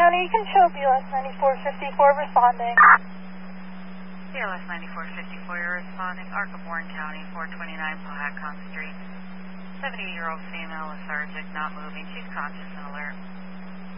County, you can show BLS 9454 responding. BLS 9454, you're responding. Arca Bourne County, 429 Powhatan Street. 78-year-old female lethargic, not moving. She's conscious and alert.